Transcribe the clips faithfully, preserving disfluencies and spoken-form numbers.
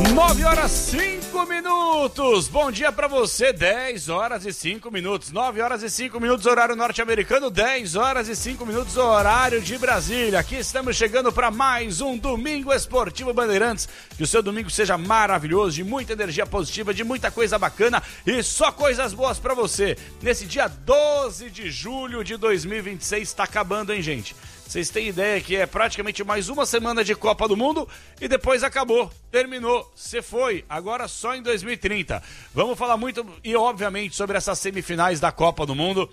nove horas cinco minutos. Bom dia pra você. dez horas e cinco minutos. nove horas e cinco minutos, horário norte-americano. dez horas e cinco minutos, horário de Brasília. Aqui estamos chegando para mais um Domingo Esportivo Bandeirantes. Que o seu domingo seja maravilhoso, de muita energia positiva, de muita coisa bacana e só coisas boas pra você. Nesse dia doze de julho de dois mil e vinte e seis, está acabando, hein, gente? Vocês têm ideia que é praticamente mais uma semana de Copa do Mundo e depois acabou, terminou, você foi, agora só em dois mil e trinta. Vamos falar muito e obviamente sobre essas semifinais da Copa do Mundo.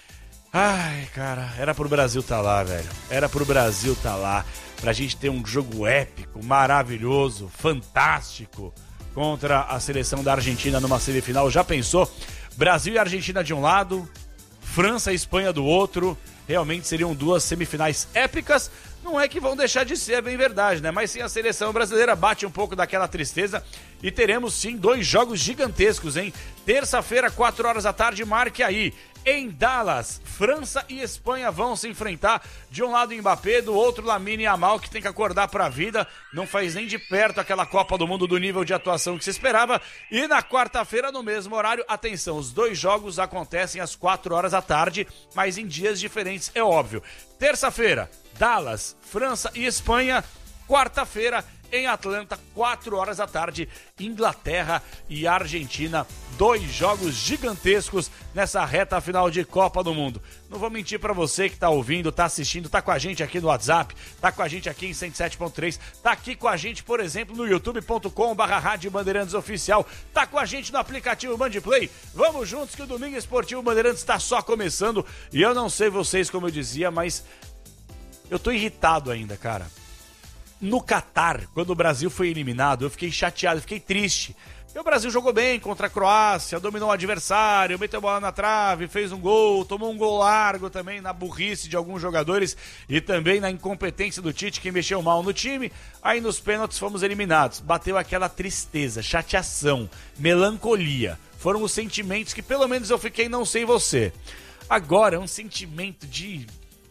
Ai, cara, era pro Brasil tá lá, velho, era pro Brasil tá lá, pra gente ter um jogo épico, maravilhoso, fantástico contra a seleção da Argentina numa semifinal. Já pensou? Brasil e Argentina de um lado, França e Espanha do outro. Realmente seriam duas semifinais épicas. Não é que vão deixar de ser, é bem verdade, né? Mas sim, a seleção brasileira bate um pouco daquela tristeza e teremos sim dois jogos gigantescos, hein? Terça-feira, quatro horas da tarde, marque aí. Em Dallas, França e Espanha vão se enfrentar. De um lado Mbappé, do outro Lamine Yamal, que tem que acordar pra vida. Não faz nem de perto aquela Copa do Mundo do nível de atuação que se esperava. E na quarta-feira, no mesmo horário, atenção, os dois jogos acontecem às quatro horas da tarde, mas em dias diferentes, é óbvio. Terça-feira, Dallas, França e Espanha. Quarta-feira, em Atlanta, quatro horas da tarde, Inglaterra e Argentina. Dois jogos gigantescos nessa reta final de Copa do Mundo. Não vou mentir pra você que tá ouvindo, tá assistindo, tá com a gente aqui no WhatsApp, tá com a gente aqui em cento e sete ponto três, tá aqui com a gente, por exemplo, no youtube ponto com barra Rádio Bandeirantes Oficial, tá com a gente no aplicativo Bandplay. Vamos juntos que o Domingo Esportivo Bandeirantes tá só começando. E eu não sei vocês, como eu dizia, mas eu tô irritado ainda, cara. No Catar, quando o Brasil foi eliminado, eu fiquei chateado, eu fiquei triste. E o Brasil jogou bem contra a Croácia, dominou o adversário, meteu a bola na trave, fez um gol, tomou um gol largo também na burrice de alguns jogadores e também na incompetência do Tite, que mexeu mal no time. Aí nos pênaltis fomos eliminados. Bateu aquela tristeza, chateação, melancolia. Foram os sentimentos que pelo menos eu fiquei, não sei você. Agora é um sentimento de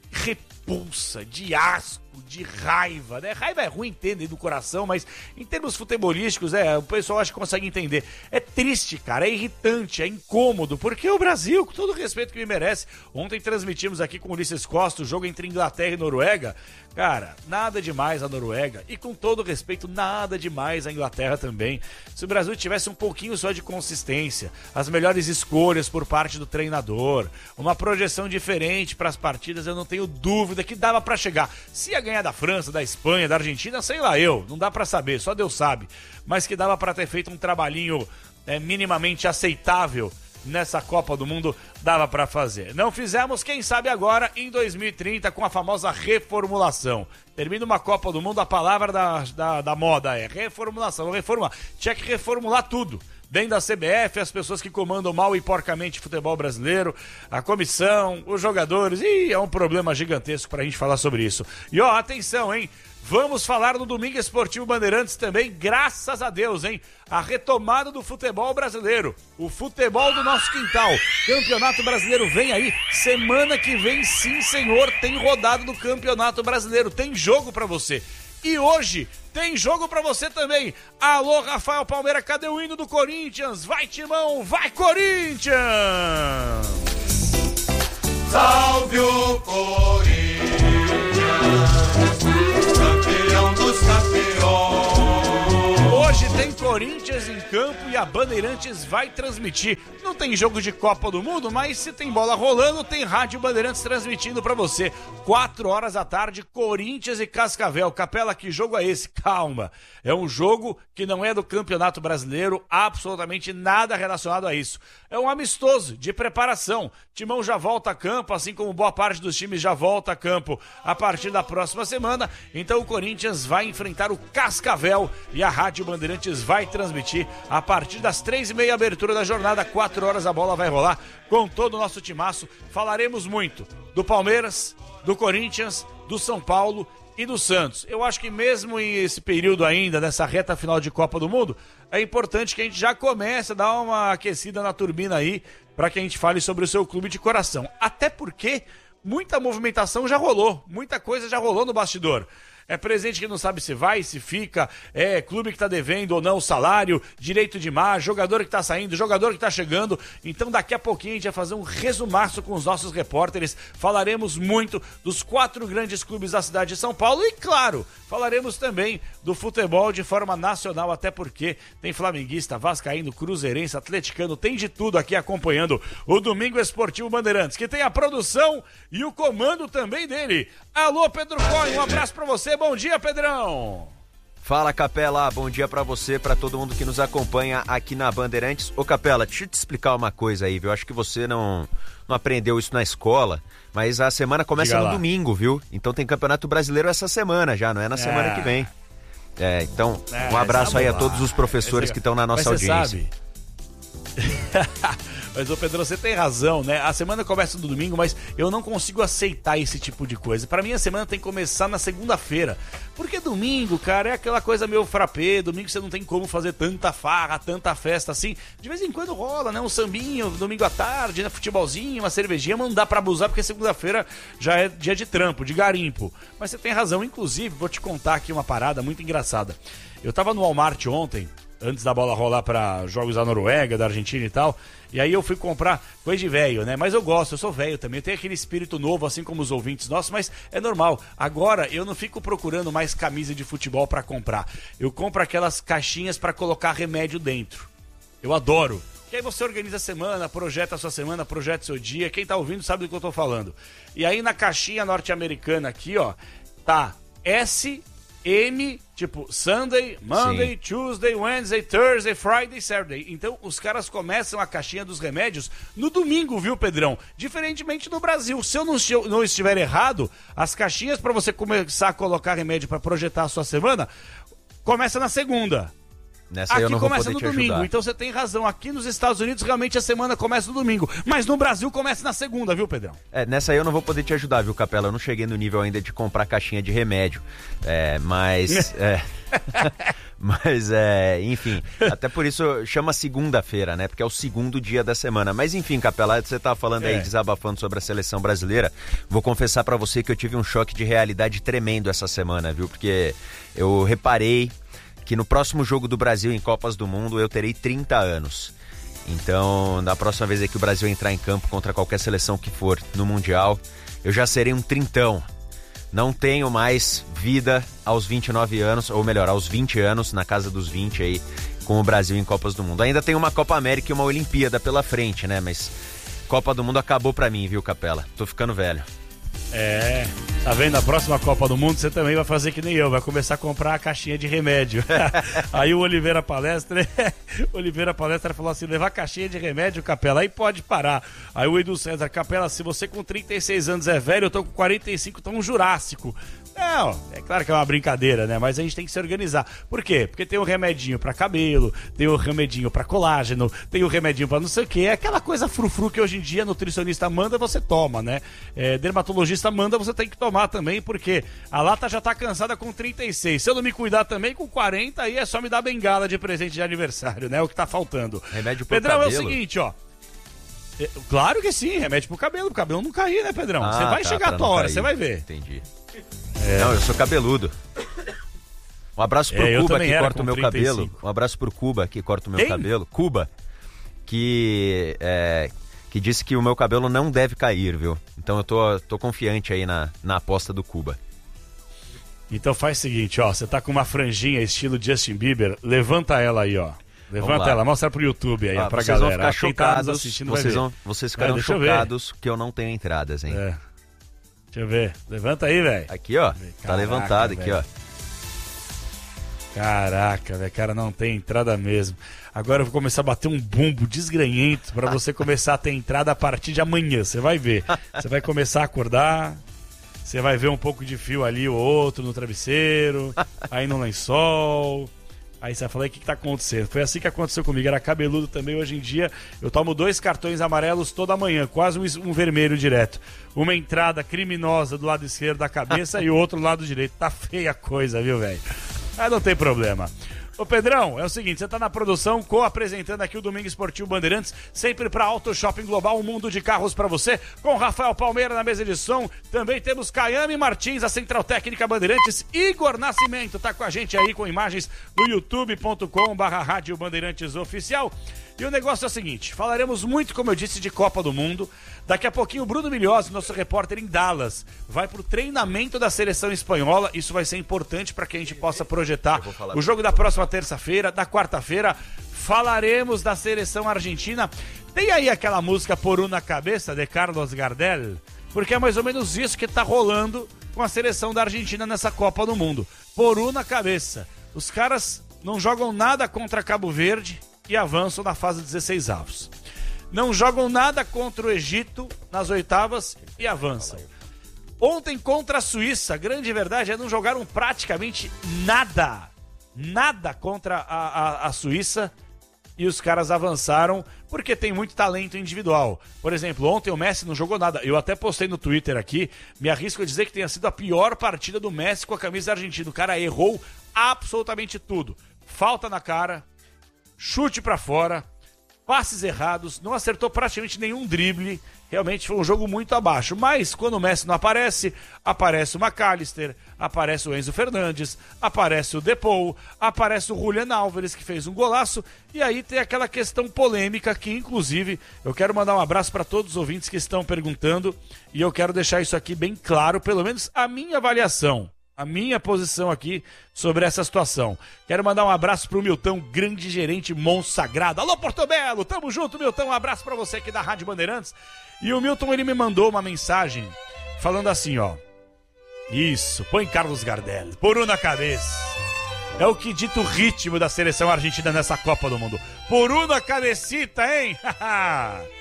repulsa, de asco, de raiva, né? Raiva é ruim entender do coração, mas em termos futebolísticos, é, o pessoal acho que consegue entender. É triste, cara, é irritante, é incômodo, porque o Brasil, com todo o respeito que me merece, ontem transmitimos aqui com o Ulisses Costa o jogo entre Inglaterra e Noruega. Cara, nada demais a Noruega e com todo o respeito, nada demais a Inglaterra também. Se o Brasil tivesse um pouquinho só de consistência, as melhores escolhas por parte do treinador, uma projeção diferente para as partidas, eu não tenho dúvida que dava para chegar. Se ia ganhar da França, da Espanha, da Argentina, sei lá eu, não dá pra saber, só Deus sabe, mas que dava pra ter feito um trabalhinho é, minimamente aceitável nessa Copa do Mundo, dava pra fazer. Não fizemos, quem sabe agora em dois mil e trinta com a famosa reformulação. Termina uma Copa do Mundo, a palavra da, da, da moda é reformulação, reformular. Tinha que reformular tudo. Dentro da C B F, as pessoas que comandam mal e porcamente o futebol brasileiro, a comissão, os jogadores, e é um problema gigantesco pra gente falar sobre isso. E ó, atenção, hein? Vamos falar no Domingo Esportivo Bandeirantes também, graças a Deus, hein? A retomada do futebol brasileiro, o futebol do nosso quintal. Campeonato Brasileiro vem aí, semana que vem, sim senhor, tem rodada do Campeonato Brasileiro, tem jogo pra você. E hoje tem jogo pra você também. Alô, Rafael Palmeira, cadê o hino do Corinthians? Vai, Timão, vai, Corinthians! Salve o Corinthians, campeão dos campeões. Hoje tem Corinthians em campo e a Bandeirantes vai transmitir. Não tem jogo de Copa do Mundo, mas se tem bola rolando, tem Rádio Bandeirantes transmitindo pra você. Quatro horas da tarde, Corinthians e Cascavel. Capela, que jogo é esse? Calma. É um jogo que não é do Campeonato Brasileiro, absolutamente nada relacionado a isso. É um amistoso de preparação. Timão já volta a campo, assim como boa parte dos times já volta a campo a partir da próxima semana. Então o Corinthians vai enfrentar o Cascavel e a Rádio Bandeirantes vai transmitir a partir das três e meia, abertura da jornada, quatro horas a bola vai rolar com todo o nosso timaço. Falaremos muito do Palmeiras, do Corinthians, do São Paulo e do Santos. Eu acho que mesmo em esse período ainda, nessa reta final de Copa do Mundo, é importante que a gente já comece a dar uma aquecida na turbina aí, para que a gente fale sobre o seu clube de coração. Até porque muita movimentação já rolou, muita coisa já rolou no bastidor. É presente que não sabe se vai, se fica, é clube que tá devendo ou não o salário, direito de mar, jogador que tá saindo, jogador que tá chegando. Então daqui a pouquinho a gente vai fazer um resumaço com os nossos repórteres. Falaremos muito dos quatro grandes clubes da cidade de São Paulo e, claro, falaremos também do futebol de forma nacional, até porque tem flamenguista, vascaíno, cruzeirense, atleticano, tem de tudo aqui acompanhando o Domingo Esportivo Bandeirantes, que tem a produção e o comando também dele. Alô, Pedro Cohen, um abraço pra você. Bom dia, Pedrão. Fala, Capela, bom dia pra você, pra todo mundo que nos acompanha aqui na Bandeirantes. Ô, Capela, deixa eu te explicar uma coisa aí, viu? Acho que você não, não aprendeu isso na escola, mas a semana começa no domingo, viu? Então tem Campeonato Brasileiro essa semana já, não é na é. semana que vem. É, então, é, um abraço aí a todos os professores que estão na nossa mas audiência. Sabe? Mas, ô Pedro, você tem razão, né? A semana começa no domingo, mas eu não consigo aceitar esse tipo de coisa. Pra mim, a semana tem que começar na segunda-feira. Porque domingo, cara, é aquela coisa meio frappé. Domingo você não tem como fazer tanta farra, tanta festa assim. De vez em quando rola, né? Um sambinho, domingo à tarde, né? Futebolzinho, uma cervejinha. Mas não dá pra abusar, porque segunda-feira já é dia de trampo, de garimpo. Mas você tem razão. Inclusive, vou te contar aqui uma parada muito engraçada. Eu tava no Walmart ontem, antes da bola rolar para jogos da Noruega, da Argentina e tal, e aí eu fui comprar coisa de velho, né? Mas eu gosto, eu sou velho também, eu tenho aquele espírito novo, assim como os ouvintes nossos, mas é normal. Agora eu não fico procurando mais camisa de futebol para comprar. Eu compro aquelas caixinhas para colocar remédio dentro. Eu adoro. E aí você organiza a semana, projeta a sua semana, projeta o seu dia. Quem tá ouvindo sabe do que eu tô falando. E aí na caixinha norte-americana aqui, ó, tá S M, tipo Sunday, Monday, Sim. Tuesday, Wednesday, Thursday, Friday, Saturday. Então os caras começam a caixinha dos remédios no domingo, viu, Pedrão? Diferentemente do Brasil. Se eu não, não estiver errado, as caixinhas para você começar a colocar remédio para projetar a sua semana começa na segunda. Nessa aqui eu não começa vou no poder te domingo, ajudar. Então você tem razão. Aqui nos Estados Unidos realmente a semana começa no domingo, mas no Brasil começa na segunda, viu, Pedrão? É, nessa aí eu não vou poder te ajudar, viu, Capela? Eu não cheguei no nível ainda de comprar caixinha de remédio. É, mas. é, mas, é, enfim. Até por isso chama segunda-feira, né? Porque é o segundo dia da semana. Mas, enfim, Capela, você tava falando aí, é. desabafando sobre a seleção brasileira. Vou confessar pra você que eu tive um choque de realidade tremendo essa semana, viu? Porque eu reparei que no próximo jogo do Brasil em Copas do Mundo eu terei trinta anos. Então, na próxima vez que o Brasil entrar em campo contra qualquer seleção que for no Mundial, eu já serei um trintão. Não tenho mais vida aos vinte e nove anos, ou melhor, aos vinte anos, na casa dos vinte aí, com o Brasil em Copas do Mundo. Ainda tem uma Copa América e uma Olimpíada pela frente, né? Mas Copa do Mundo acabou pra mim, viu, Capela? Tô ficando velho. É, tá vendo? A próxima Copa do Mundo você também vai fazer que nem eu, vai começar a comprar a caixinha de remédio. Aí o Oliveira Palestra, Oliveira Palestra falou assim, levar caixinha de remédio, Capela, aí pode parar. Aí o Edu César, Capela, se você com trinta e seis anos é velho, eu tô com quarenta e cinco, tô um Jurássico. Não, é claro que é uma brincadeira, né? Mas a gente tem que se organizar. Por quê? Porque tem o remedinho pra cabelo, tem o remedinho pra colágeno, tem o remedinho pra não sei o quê. É aquela coisa frufru que hoje em dia nutricionista manda, você toma, né? É, dermatologista manda, você tem que tomar também, porque a lata já tá cansada com trinta e seis. Se eu não me cuidar também, com quarenta, aí é só me dar bengala de presente de aniversário, né? É o que tá faltando. Remédio pro Pedrão, cabelo? É o seguinte, ó. É, claro que sim, remédio pro cabelo, pro cabelo não cair, né, Pedrão? Você Ah, vai tá, chegar a tua hora, você vai ver. Entendi. É. Não, eu sou cabeludo. Um abraço pro É, Cuba que era corta o meu trinta e cinco. cabelo. Um abraço pro Cuba que corta o meu Quem? cabelo. Cuba, que é, que disse que o meu cabelo não deve cair, viu? Então eu tô, tô confiante aí na, na aposta do Cuba. Então faz o seguinte, ó, você tá com uma franjinha estilo Justin Bieber, levanta ela aí, ó. Levanta ela, mostra pro YouTube aí, ah, ó, pra vocês galera. Vão ficar Quem tá chocados, nos assistindo vocês, vai ver. vão, vocês ficarão é, chocados que eu não tenho entradas, hein? É. Deixa eu ver, levanta aí, velho. Aqui, ó, Caraca, tá levantado aqui, véio. ó. Caraca, velho, cara, não tem entrada mesmo. Agora eu vou começar a bater um bumbo desgranhento pra você começar a ter entrada a partir de amanhã, você vai ver. Você vai começar a acordar, você vai ver um pouco de fio ali ou outro no travesseiro, aí no lençol. Aí você vai falar, o que, que tá acontecendo? Foi assim que aconteceu comigo, era cabeludo também. Hoje em dia eu tomo dois cartões amarelos toda manhã, quase um, um vermelho direto. Uma entrada criminosa do lado esquerdo da cabeça e o outro do lado direito. Tá feia a coisa, viu, velho? Mas não tem problema. Ô Pedrão, é o seguinte, você tá na produção, co-apresentando aqui o Domingo Esportivo Bandeirantes, sempre pra Auto Shopping Global, um mundo de carros pra você, com Rafael Palmeira na mesa de som, também temos Caiame Martins, a Central Técnica Bandeirantes, Igor Nascimento tá com a gente aí com imagens no youtube ponto com barra rádio Bandeirantes Oficial. E o negócio é o seguinte, falaremos muito, como eu disse, de Copa do Mundo. Daqui a pouquinho o Bruno Milhozzi, nosso repórter em Dallas, vai pro treinamento da seleção espanhola. Isso vai ser importante para que a gente possa projetar o jogo da próxima terça-feira, da quarta-feira. Falaremos da seleção argentina. Tem aí aquela música Por Una Cabeça, de Carlos Gardel? Porque é mais ou menos isso que tá rolando com a seleção da Argentina nessa Copa do Mundo. Por Una Cabeça. Os caras não jogam nada contra Cabo Verde e avançam na fase dezesseis avos. Não jogam nada contra o Egito nas oitavas e avançam. Ontem contra a Suíça, a grande verdade é que não jogaram praticamente nada. Nada contra a, a, a Suíça e os caras avançaram porque tem muito talento individual. Por exemplo, ontem o Messi não jogou nada. Eu até postei no Twitter aqui, me arrisco a dizer que tenha sido a pior partida do Messi com a camisa argentina. O cara errou absolutamente tudo. Falta na cara, chute pra fora, passes errados, não acertou praticamente nenhum drible. Realmente foi um jogo muito abaixo. Mas quando o Messi não aparece, aparece o McAllister, aparece o Enzo Fernandes, aparece o Depou, aparece o Julián Álvares, que fez um golaço. E aí tem aquela questão polêmica que, inclusive, eu quero mandar um abraço para todos os ouvintes que estão perguntando. E eu quero deixar isso aqui bem claro, pelo menos a minha avaliação. A minha posição aqui sobre essa situação. Quero mandar um abraço pro Milton, grande gerente monstro sagrado. Alô, Portobello, tamo junto, Milton. Um abraço pra você aqui da Rádio Bandeirantes. E o Milton, ele me mandou uma mensagem falando assim, ó. Isso, põe Carlos Gardel, por uma cabeça. É o que dita o ritmo da seleção argentina nessa Copa do Mundo. Por uma cabecita, hein?